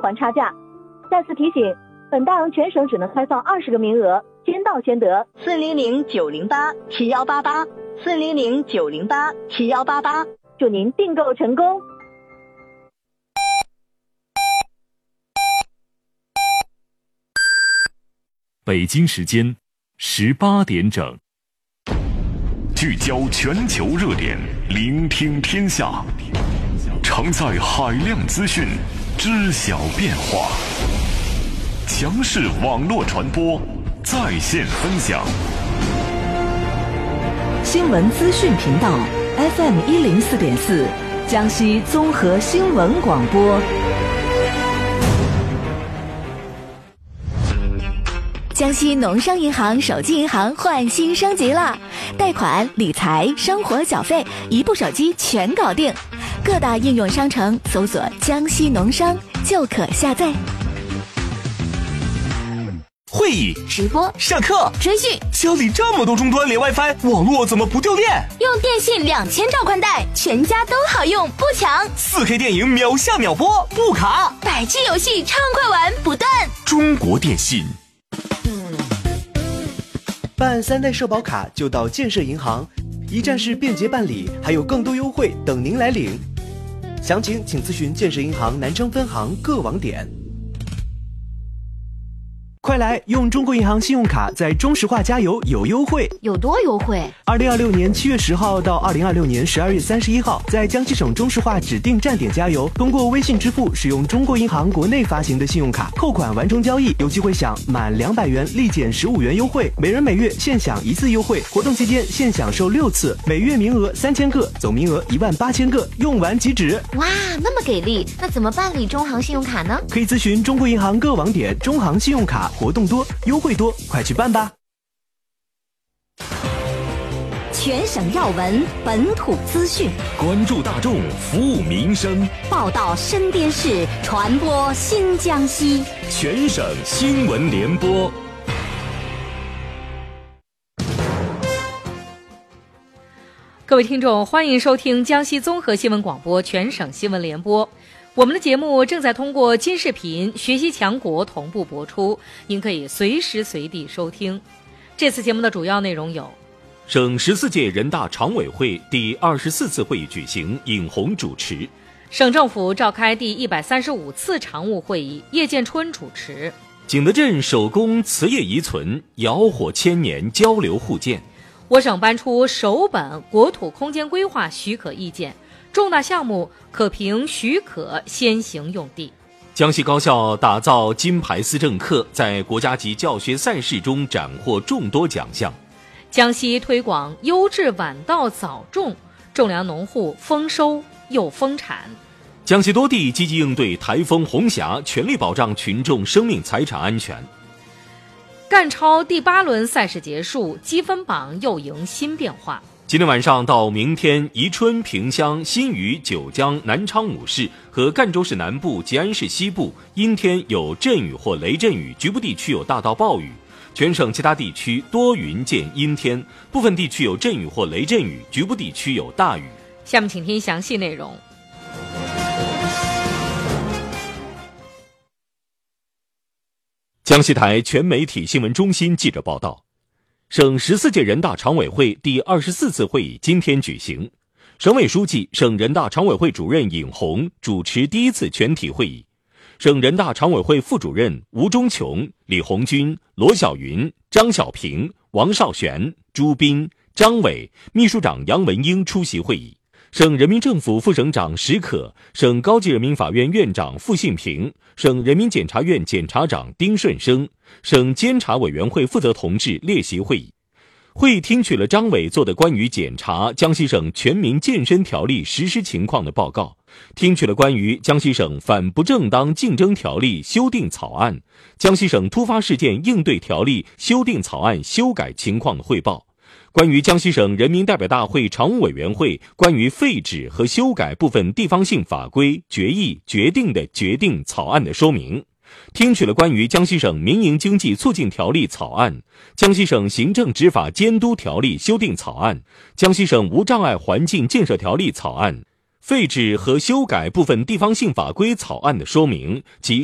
还差价。再次提醒，本档全省只能开放20个名额，先到先得。400-908-7188，400-908-7188，祝您订购成功。 北京时间18点整， 聚焦全球热点，聆听天下，常在海量资讯，知晓变化。强势网络传播，在线分享。 新闻资讯频道 FM 104.4，江西综合新闻广播。 江西农商银行手机银行换新升级了，贷款、理财、生活缴费，一部手机全搞定。各大应用商城搜索江西农商就可下载。 会议、 直播、 上课、 追剧， 家里这么多终端连 WiFi， 网络怎么不掉电？ 用电信2000兆宽带，全家都好用，不抢。 4K 电影秒下秒播，不卡。 100G 游戏畅快玩不断。 中国电信。 办3代社保卡就到建设银行，一站式便捷办理，还有更多优惠等您来领。详情请咨询建设银行南昌分行各网点。快来用中国银行信用卡在中石化加油有优惠。 有多优惠 ？2026年7月10号到2026年12月31号，在江西省中石化指定站点加油，通过微信支付使用中国银行国内发行的信用卡扣款完成交易，有机会享满200元立减15元优惠，每人每月限享1次优惠。活动期间限享受6次，每月名额3000个，总名额18000个，用完即止。 哇，那么给力！那怎么办理中行信用卡呢？ 可以咨询中国银行各网点。中行信用卡活动多，优惠多，快去办吧！ 全省要闻，本土资讯， 关注大众，服务民生， 报道身边事，传播新江西。 全省新闻联播。 各位听众，欢迎收听江西综合新闻广播全省新闻联播。我们的节目正在通过金视频、学习强国同步播出，您可以随时随地收听。这次节目的主要内容有： 省14届人大常委会第24次会议举行，尹红主持； 省政府召开第135次常务会议，叶建春主持； 景德镇手工瓷业遗存，窑火千年，交流互鉴； 我省颁出首本国土空间规划许可意见，重大项目可凭许可先行用地。 江西高校打造金牌思政课，在国家级教学赛事中斩获众多奖项。 江西推广优质晚稻早种，种粮农户丰收又丰产。 江西多地积极应对台风红霞，全力保障群众生命财产安全。 赣超第8轮赛事结束，积分榜又迎新变化。 今天晚上到明天，宜春、萍乡、新余、九江、南昌5市和赣州市南部、吉安市西部阴天有阵雨或雷阵雨，局部地区有大到暴雨。全省其他地区多云见阴天，部分地区有阵雨或雷阵雨，局部地区有大雨。 下面请听详细内容。 江西台全媒体新闻中心记者报道，省14届人大常委会第24次会议今天举行，省委书记、省人大常委会主任尹红主持第1次全体会议，省人大常委会副主任吴忠琼、李红军、罗小云、张小平、王少璇、朱斌、张伟、秘书长杨文英出席会议。省人民政府副省长石可、省高级人民法院院长傅信平、省人民检察院检察长丁顺生、省监察委员会负责同志列席会议。会议听取了张伟做的关于检查江西省全民健身条例实施情况的报告，听取了关于江西省反不正当竞争条例修订草案、江西省突发事件应对条例修订草案修改情况的汇报，关于江西省人民代表大会常务委员会关于废止和修改部分地方性法规、决议、决定的决定草案的说明，听取了关于江西省民营经济促进条例草案、江西省行政执法监督条例修订草案、江西省无障碍环境建设条例草案、废止和修改部分地方性法规草案的说明及